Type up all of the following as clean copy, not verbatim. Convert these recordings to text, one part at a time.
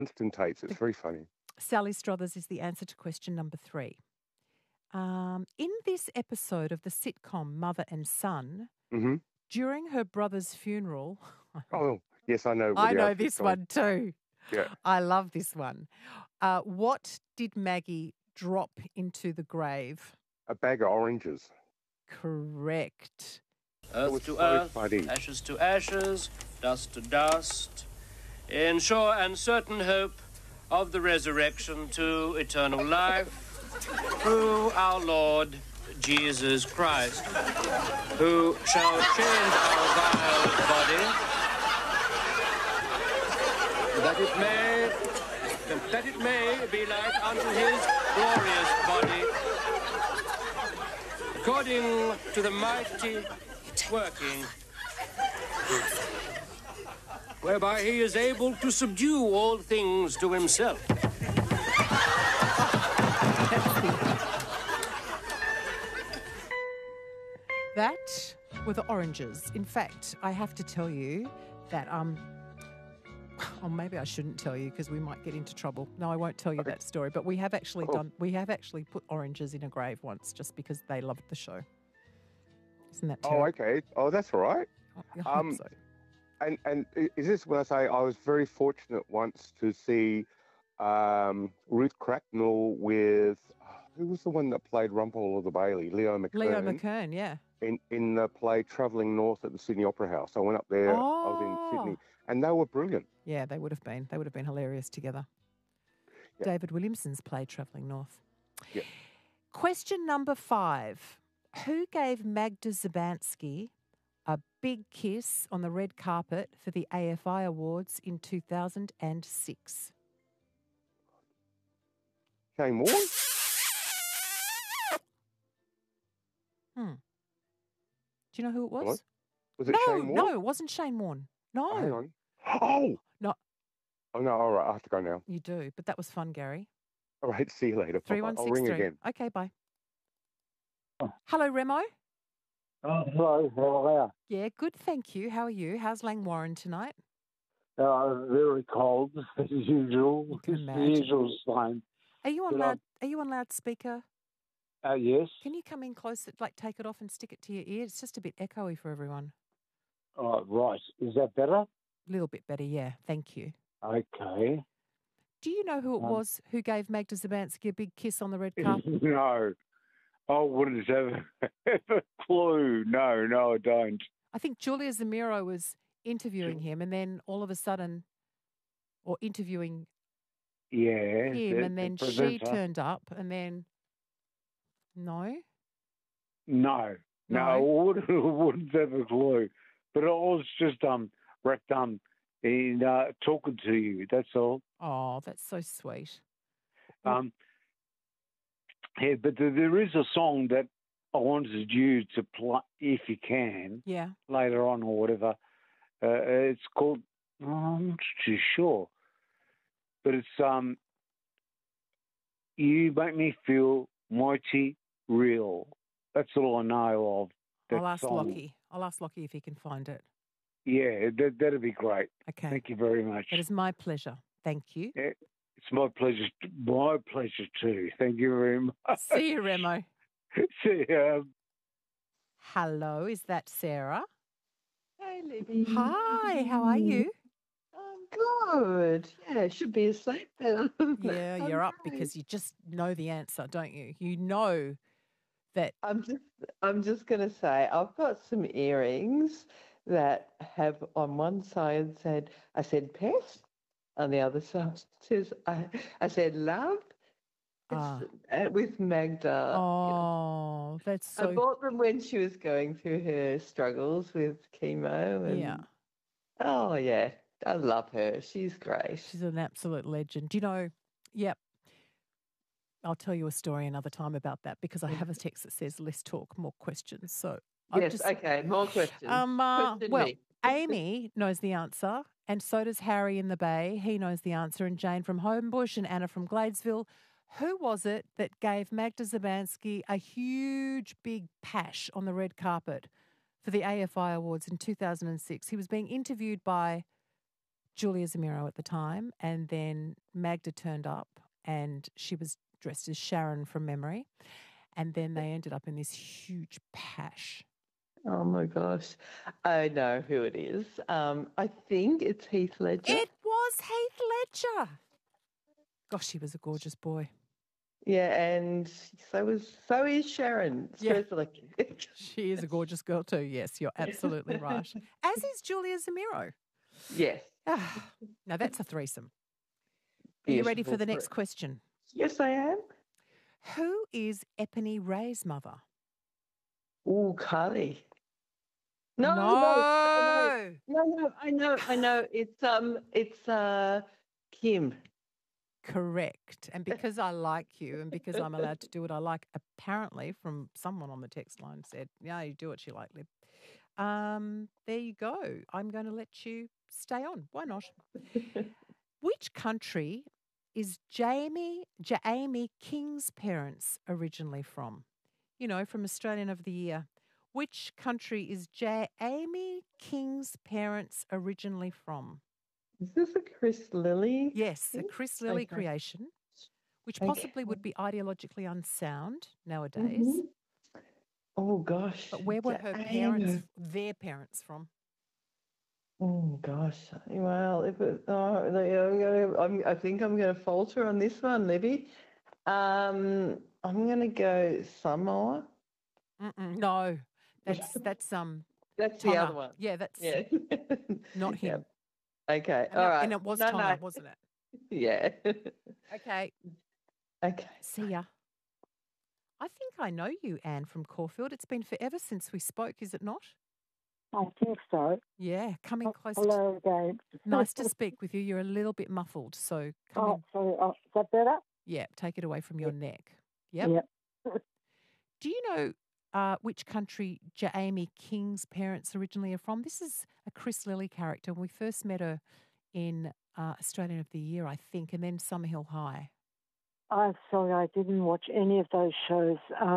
Tates. It's very funny. Sally Struthers is the answer to question number 3. In this episode of the sitcom Mother and Son, Mm-hmm. during her brother's funeral, Oh, yes, I know. I know this one too. Yeah. I love this one. What did Maggie drop into the grave? A bag of oranges. Correct. Earth to so earth, funny. ashes to ashes, dust to dust, in sure and certain hope of the resurrection to eternal life through our Lord Jesus Christ, who shall change our vile body that it may be like unto his glorious body, according to the mighty working whereby he is able to subdue all things to himself. That were the oranges. In fact, I have to tell you that or maybe I shouldn't tell you because we might get into trouble. No, I won't tell you that story. But we have actually put oranges in a grave once just because they loved the show. Isn't that terrible? Oh, okay. Oh, that's all right. I hope so. And is this when I say I was very fortunate once to see Ruth Cracknell with who was the one that played Rumpole of the Bailey? Leo McKern. Leo McKern, yeah. In the play Travelling North at the Sydney Opera House. I went up there. I was in Sydney, and they were brilliant. Yeah, they would have been. They would have been hilarious together. Yeah. David Williamson's play Travelling North. Yeah. Question number 5. Who gave Magda Szubanski a big kiss on the red carpet for the AFI Awards in 2006? Shane Warne? Do you know who it was? What? Was it Shane Warne? No, it wasn't Shane Warne. No. Oh, hang on. Oh! No. Oh, no, all right. I have to go now. You do, but that was fun, Gary. All right, see you later. 3163. I'll ring again. Okay, bye. Hello, Remo. Oh, hello. How are you? Yeah, good, thank you. How are you? How's Langwarren tonight? Very cold, as usual. You can It's the imagine. usual same. Are you on But Are you on loudspeaker? Yes. Can you come in closer, like take it off and stick it to your ear? It's just a bit echoey for everyone. Oh, right. Is that better? A little bit better, yeah. Thank you. Okay. Do you know who it was who gave Magda Szubanski a big kiss on the red carpet? No. I wouldn't have a clue. No, I don't. I think Julia Zamiro was interviewing him, and then all of a sudden, or interviewing Yeah. him, and then she turned up, and then no. No, I wouldn't have a clue. But I was just wrapped in talking to you. That's all. Oh, that's so sweet. Yeah, but there is a song that I wanted you to play, if you can, Yeah. later on or whatever. It's called, I'm not too sure, but it's You Make Me Feel Mighty Real. That's all I know of. That I'll ask song. Lockie. I'll ask Lockie if he can find it. Yeah, that'd be great. Okay. Thank you very much. That is my pleasure. Thank you. Yeah, it's my pleasure. My pleasure too. Thank you very much. See you, Remo. See ya. Hello, is that Sarah? Hey, Libby. Hi, how are you? I'm good. Yeah, should be asleep now. Yeah, you're up because you just know the answer, don't you? You know that. I'm just going to say I've got some earrings that have on one side I said pest, on the other side says I said love. With Magda. Oh, that's so. I bought them when she was going through her struggles with chemo. And, yeah. Oh, yeah. I love her. She's great. She's an absolute legend. Do you know? Yep. I'll tell you a story another time about that because I have a text that says "Let's talk more questions." So yes, okay, more questions. Question me. Amy knows the answer, and so does Harry in the Bay. He knows the answer, and Jane from Homebush and Anna from Gladesville. Who was it that gave Magda Szubanski a huge, big pash on the red carpet for the AFI Awards in 2006? He was being interviewed by Julia Zamiro at the time, and then Magda turned up and she was dressed as Sharon from memory, and then they ended up in this huge pash. Oh my gosh, I know who it is. I think it's Heath Ledger. It was Heath Ledger. Gosh, he was a gorgeous boy. Yeah, and so is Sharon. Yeah. Like She is a gorgeous girl too. Yes, you're absolutely right. As is Julia Zamiro. Yes. Now that's a threesome. Are you ready for the next Beautiful. question? Yes, I am. Who is Epony Ray's mother? Oh, Carly. No. I know. It's Kim. Correct. And because I like you and because I'm allowed to do what I like, apparently from someone on the text line said, yeah, you do what you like, Lib. There you go. I'm going to let you stay on. Why not? Which country is Jamie King's parents originally from? You know, from Australian of the Year. Which country is Jamie King's parents originally from? Is this a Chris Lilly? Yes, a Chris Lilly creation, which possibly would be ideologically unsound nowadays. Mm-hmm. Oh, gosh. But where were her parents, their parents from? Oh, gosh. Well, I think I'm going to falter on this one, Libby. I'm going to go Samoa. No, that's That's Tonga. the other one. Yeah, that's not him. Yep. Okay, And all right. And it was Tonga, wasn't it? Yeah. Okay. Okay. See ya. I think I know you, Anne, from Caulfield. It's been forever since we spoke, is it not? I think so. Yeah, coming close. Hello again. Nice to speak with you. You're a little bit muffled, so sorry. Is that better? Yeah, take it away from your neck. Yep. Do you know which country Jamie King's parents originally are from? This is a Chris Lilly character. We first met her in Australian of the Year, I think, and then Summerhill High. I'm sorry, I didn't watch any of those shows.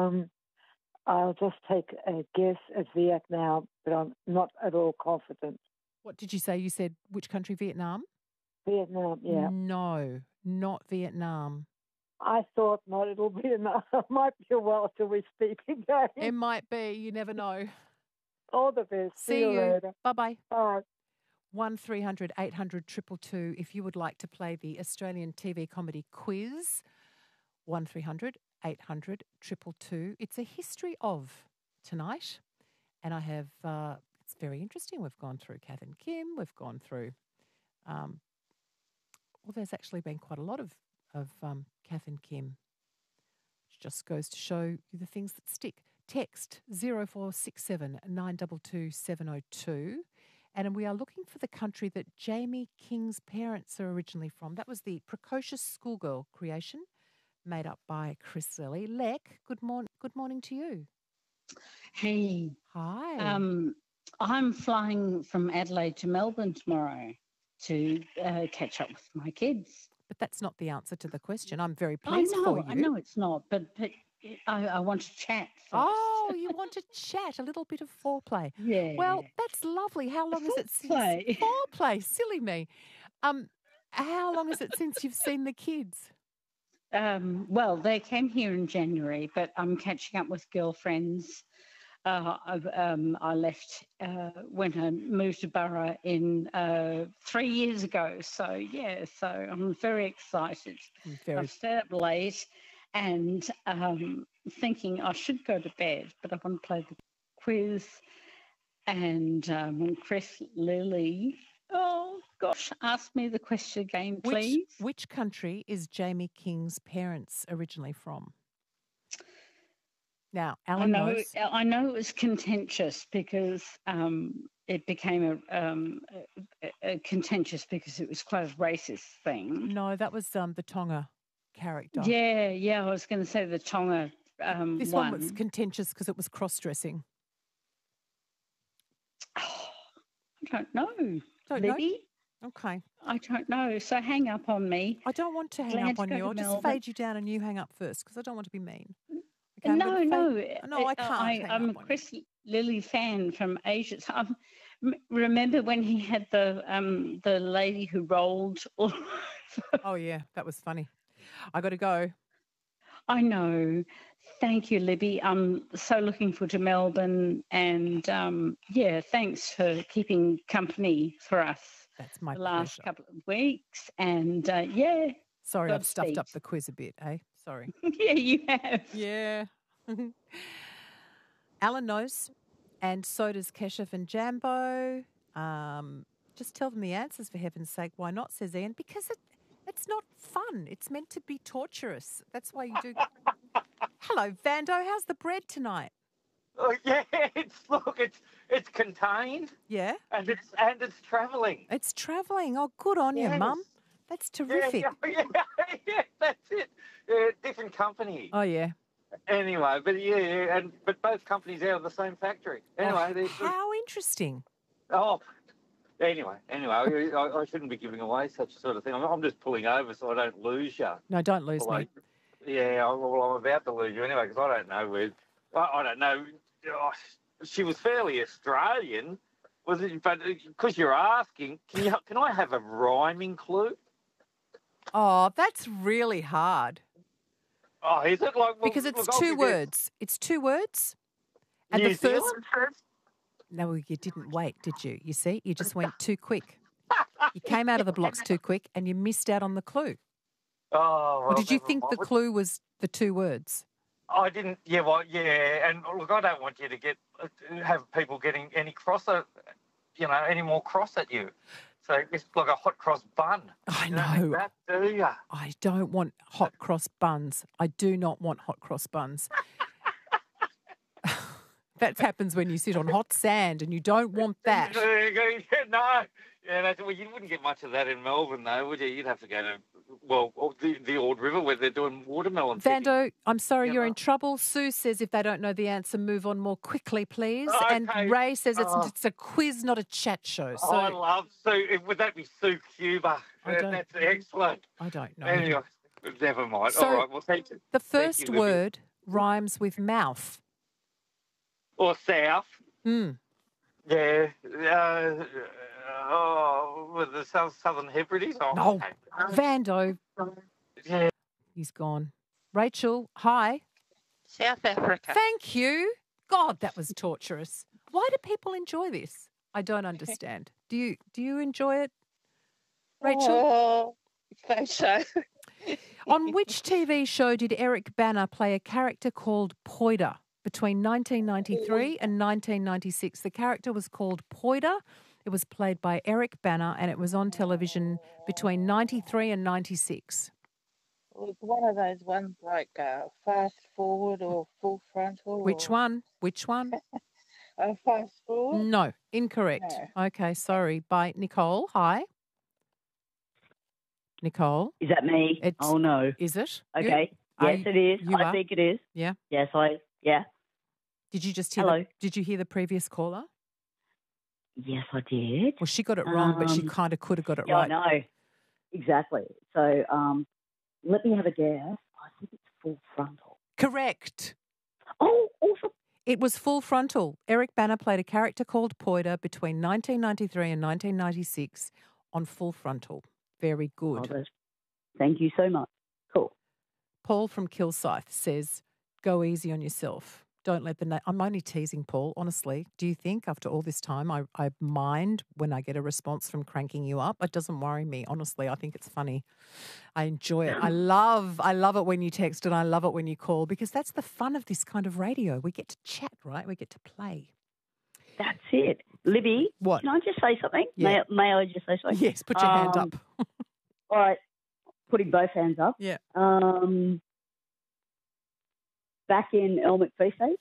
I'll just take a guess at Vietnam, but I'm not at all confident. What did you say? You said which country? Vietnam? Vietnam, yeah. No, not Vietnam. I thought not. It'll be enough. It might be a while till we speak again. It might be. You never know. All the best. See you later. Bye-bye. Bye. 1300 800 222 if you would like to play the Australian TV comedy quiz. 1300 800 222. It's a history of tonight, and I have. It's very interesting. We've gone through Kath and Kim. We've gone through. Well, there's actually been quite a lot of Kath and Kim, which just goes to show you the things that stick. Text 0467 922 702. And we are looking for the country that Jamie King's parents are originally from. That was the Precocious Schoolgirl creation made up by Chris Lilly. Lek, good morning to you. Hey. Hi. I'm flying from Adelaide to Melbourne tomorrow to catch up with my kids. But that's not the answer to the question. I'm very pleased for you. I know it's not, but I want to chat first. Oh, you want to chat, a little bit of foreplay. Yeah. Well, that's lovely. How long is it since foreplay? Silly me. How long is it since you've seen the kids? Well, they came here in January, but I'm catching up with girlfriends. I left when I moved to Burra in 3 years ago. So, yeah, so I'm very excited. I've stayed up late and thinking I should go to bed, but I want to play the quiz. And Chris Lilly, oh, gosh, ask me the question again, please. Which country is Jamie King's parents originally from? Now, Alan knows. I know it was contentious because it became a contentious because it was quite a racist thing. No, that was the Tonga character. Yeah, I was going to say the Tonga This one was contentious because it was cross-dressing. Oh, I don't know. Libby? Okay. I don't know. So hang up on me. I don't want to hang up on you. I'll just fade you down and you hang up first because I don't want to be mean. Okay, No, I can't. I'm a Chris Lilly fan from Asia. Remember when he had the lady who rolled all over? Oh, yeah, that was funny. I got to go. I know. Thank you, Libby. I'm so looking forward to Melbourne. And, thanks for keeping company for us That's my the last pleasure. couple of weeks. And, Sorry, I've stuffed Godspeed. up the quiz a bit, eh? Sorry. Yeah, you have. Yeah. Alan knows, and so does Keshav and Jambo. Just tell them the answers, for heaven's sake. Why not, says Ian? Because it's not fun. It's meant to be torturous. That's why you do... Hello, Vando. How's the bread tonight? Oh yeah, it's contained. Yeah? And it's travelling. It's travelling. Oh, good on you, Yes. Mum. That's terrific. Yeah, that's it. Yeah, different company. Oh, yeah. Anyway, but both companies out of the same factory. Anyway, How interesting. Anyway, I shouldn't be giving away such a sort of thing. I'm just pulling over so I don't lose you. No, don't lose me. Yeah, I'm about to lose you anyway because I don't know where. I don't know. She was fairly Australian, was it? But because you're asking, can I have a rhyming clue? Oh, that's really hard. Oh, is it Because it's two words. It's two words. And New the first. Zealand? No, you didn't wait, did you? You see, you just went too quick. You came out of the blocks too quick, and you missed out on the clue. Oh, Or did you think the clue was the two words? I didn't. Yeah, and look, I don't want you to have people getting any any more cross at you. So it's like a hot cross bun. I You don't know. need that, do you? I don't want hot cross buns. I do not want hot cross buns. That happens when you sit on hot sand, and you don't want that. No. Yeah, you wouldn't get much of that in Melbourne, though, would you? You'd have to go to, the Ord River where they're doing watermelon picking. Vando, I'm sorry you're in trouble. Sue says if they don't know the answer, move on more quickly, please. Okay. And Ray says it's a quiz, not a chat show. So I love Sue. Would that be Sue Cuba? That's excellent. I don't know. Anyway, never mind. So, all right, well, thank you. The Thank first you, Libby. word rhymes with mouth. Or south. Mm. Yeah. With the Southern Hebrides. Oh, No. okay. Vando, Yeah. he's gone. Rachel, hi. South Africa. Thank you. God, that was torturous. Why do people enjoy this? I don't understand. Do you enjoy it, Rachel? Oh, I suppose so. On which TV show did Eric Bana play a character called Poida between 1993 and 1996? The character was called Poida. It was played by Eric Bana, and it was on television between 93 and 96. It's one of those ones like fast forward or full frontal. Which one? Which one? Fast forward? No, incorrect. No. Okay, sorry. By Nicole. Hi. Nicole. Is that me? Oh, no. Is it? Okay. Yes, it is. I think it is. Yeah. Yes, yeah. Did you just hear? Hello. Did you hear the previous caller? Yes, I did. Well, she got it wrong, but she kind of could have got it yeah, right. I know. Exactly. So let me have a guess. I think it's full frontal. Correct. Oh, awesome. It was Full Frontal. Eric Bana played a character called Poida between 1993 and 1996 on Full Frontal. Very good. Oh, thank you so much. Cool. Paul from Kilsyth says, go easy on yourself. Don't let the... I'm only teasing, Paul, honestly. Do you think after all this time I mind when I get a response from cranking you up? It doesn't worry me, honestly. I think it's funny. I enjoy it. I love it when you text and I love it when you call because that's the fun of this kind of radio. We get to chat, right? We get to play. That's it. Libby, what? Can I just say something? Yeah. May I just say something? Yes, put your hand up. All right, putting both hands up. Yeah. Back in El McPhee days,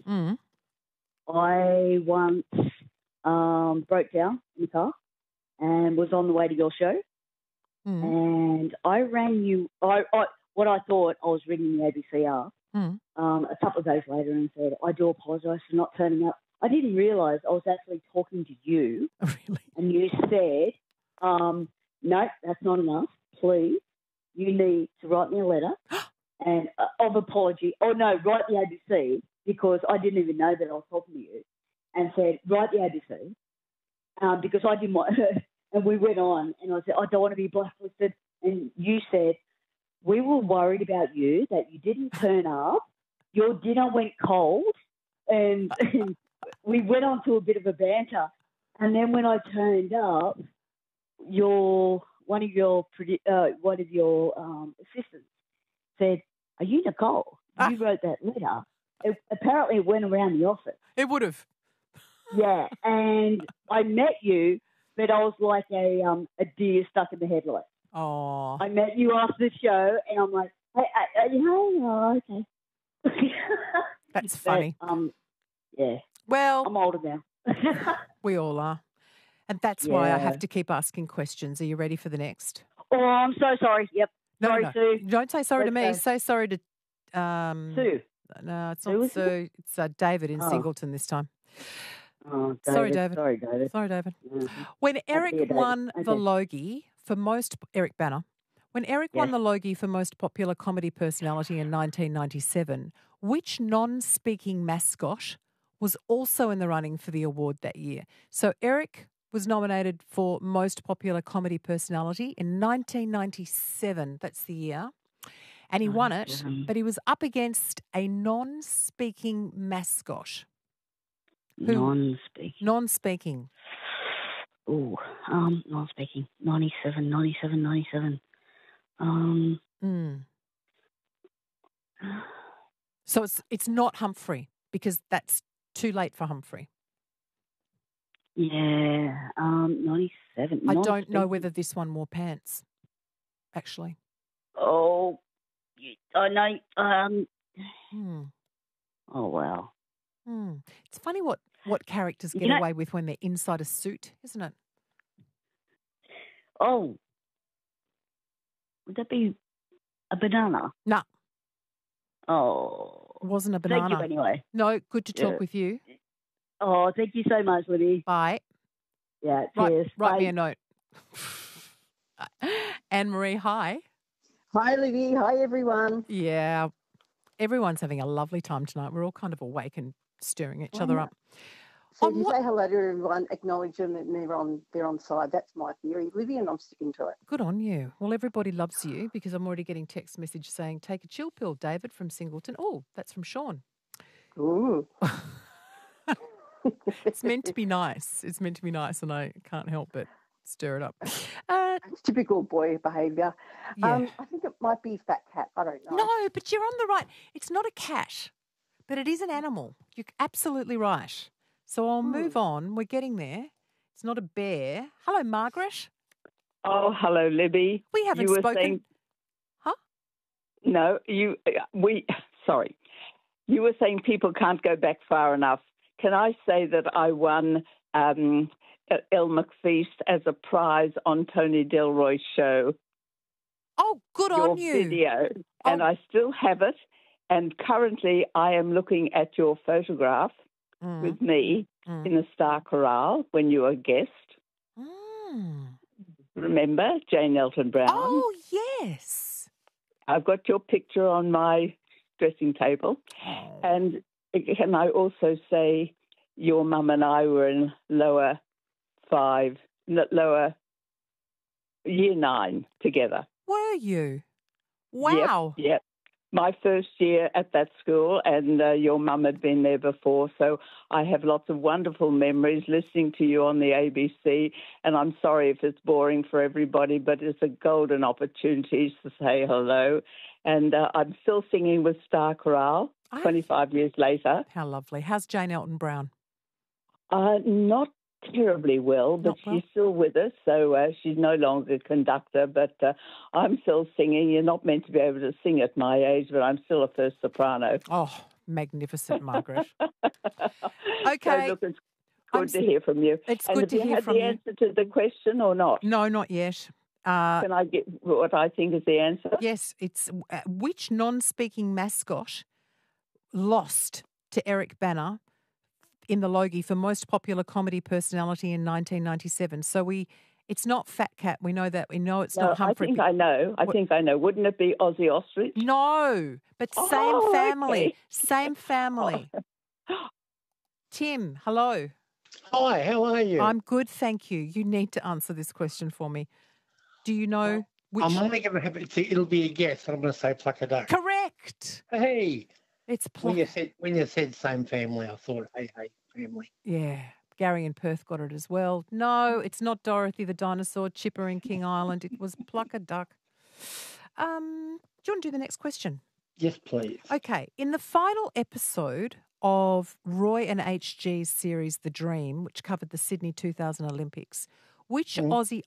I once broke down in the car and was on the way to your show. And I rang you. What I thought I was ringing the ABCR a couple of days later and said, I do apologise for not turning up. I didn't realise I was actually talking to you. Really? And you said, no, that's not enough. Please, you need to write me a letter and of apology. Oh, no, write the ABC because I didn't even know that I was talking to you and said, write the ABC because I didn't want her. And we went on, and I said, I don't want to be blacklisted. And you said, we were worried about you, that you didn't turn up. Your dinner went cold, and we went on to a bit of a banter. And then when I turned up, one of your assistants said, "Are you Nicole? You wrote that letter." Apparently, it went around the office. It would have. Yeah, and I met you, but I was like a deer stuck in the headlights. Oh. I met you after the show, and I'm like, hey, okay. That's funny. Yeah. Well, I'm older now. We all are. And that's why I have to keep asking questions. Are you ready for the next? Oh, I'm so sorry. Yep. Sorry, Sue. Don't say sorry to me. Let's Say sorry to... Sue. No, it's not Sue. It's David in Singleton this time. Oh, David. Sorry, David. Sorry, David. Sorry, David. Mm-hmm. When Eric won the Logie for most... Eric Banner. When Eric won the Logie for most popular comedy personality in 1997, which non-speaking mascot was also in the running for the award that year? So Eric was nominated for most popular comedy personality in 1997. That's the year. And he won it, but he was up against a non-speaking mascot. Non-speaking. Oh, non-speaking. 97. So it's not Humphrey, because that's too late for Humphrey. Yeah, 97. I don't know whether this one wore pants, actually. Oh, I know. Oh, wow. It's funny what characters get away with when they're inside a suit, isn't it? Oh, would that be a banana? No. Oh. It wasn't a banana. Thank you anyway. No, good to talk with you. Oh, thank you so much, Libby. Bye. Yeah, cheers. Write me a note. Anne-Marie, hi. Hi, Libby. Hi, everyone. Yeah. Everyone's having a lovely time tonight. We're all kind of awake and stirring each other up. So if you say hello to everyone, acknowledge them and they're on side. That's my theory, Libby, and I'm sticking to it. Good on you. Well, everybody loves you because I'm already getting text message saying, take a chill pill, David, from Singleton. Oh, that's from Sean. Ooh. It's meant to be nice. It's meant to be nice, and I can't help but stir it up. It's typical boy behaviour. Yeah. I think it might be fat cat. I don't know. No, but you're on the right. It's not a cat, but it is an animal. You're absolutely right. So I'll move on. We're getting there. It's not a bear. Hello, Margaret. Oh, hello, Libby. We haven't spoken. Saying, huh? No, sorry. You were saying people can't go back far enough. Can I say that I won Elle McFeast as a prize on Tony Delroy's show? Oh, good on you. Your video. And I still have it. And currently I am looking at your photograph with me in the Star Chorale when you were a guest. Remember Jane Elton Brown? Oh, yes. I've got your picture on my dressing table. And can I also say your mum and I were in lower year 9 together. Were you? Wow. Yep. My first year at that school, and your mum had been there before, so I have lots of wonderful memories listening to you on the ABC, and I'm sorry if it's boring for everybody, but it's a golden opportunity to say hello. And I'm still singing with Star Chorale 25 years later. How lovely. How's Jane Elton Brown? Not terribly well, but she's still with us, so she's no longer a conductor, but I'm still singing. You're not meant to be able to sing at my age, but I'm still a first soprano. Oh, magnificent, Margaret. Okay. So, look, it's good to hear from you. It's and good to hear from you. Have you had the answer to the question or not? No, not yet. Can I get what I think is the answer? Yes, it's which non-speaking mascot lost to Eric Banner in the Logie for most popular comedy personality in 1997. So it's not Fat Cat. We know that. We know it's not Humphrey. I think I know. Wouldn't it be Ozzy Ostrich? No, but same family. Okay. Same family. Tim, hello. Hi, how are you? I'm good, thank you. You need to answer this question for me. Do you know which... I'm only going to have it. It'll be a guess, and I'm going to say Pluck a Duck. Correct. Hey. It's When you said same family, I thought, hey, family. Yeah. Gary in Perth got it as well. No, it's not Dorothy the dinosaur, Chipper in King Island. It was Pluck a Duck. Do you want to do the next question? Yes, please. Okay. In the final episode of Roy and HG's series The Dream, which covered the Sydney 2000 Olympics, which Aussie